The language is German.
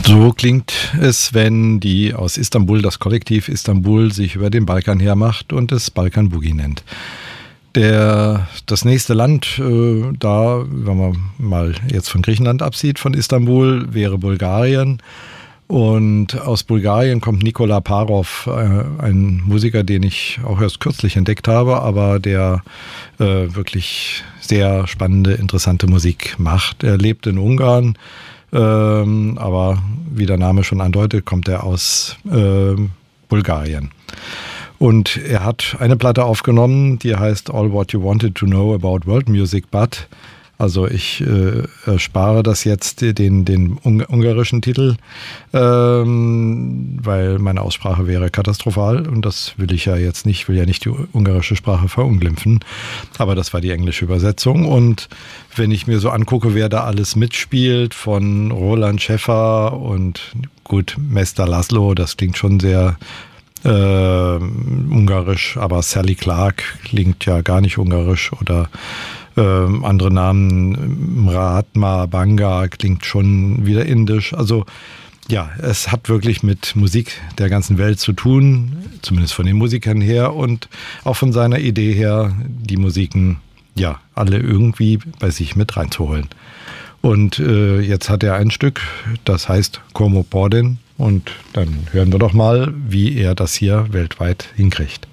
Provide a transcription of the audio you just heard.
So klingt es, wenn die aus Istanbul, das Kollektiv Istanbul, sich über den Balkan hermacht und es Balkan Boogie nennt. Das nächste Land, da, wenn man mal jetzt von Griechenland absieht, von Istanbul, wäre Bulgarien. Und aus Bulgarien kommt Nikola Parov, ein Musiker, den ich auch erst kürzlich entdeckt habe, aber der wirklich sehr spannende, interessante Musik macht. Er lebt in Ungarn, aber wie der Name schon andeutet, kommt er aus Bulgarien. Und er hat eine Platte aufgenommen, die heißt All What You Wanted to Know About World Music But. Also ich spare das jetzt, den ungarischen Titel, weil meine Aussprache wäre katastrophal und das will ich ja jetzt nicht, will ja nicht die ungarische Sprache verunglimpfen. Aber das war die englische Übersetzung und wenn ich mir so angucke, wer da alles mitspielt, von Roland Schäffer und gut, Mester Laszlo, das klingt schon sehr ungarisch, aber Sally Clark klingt ja gar nicht ungarisch oder andere Namen, Mahatma Banga klingt schon wieder indisch. Also ja, es hat wirklich mit Musik der ganzen Welt zu tun, zumindest von den Musikern her und auch von seiner Idee her, die Musiken ja alle irgendwie bei sich mit reinzuholen. Und jetzt hat er ein Stück, das heißt Como Porden und dann hören wir doch mal, wie er das hier weltweit hinkriegt.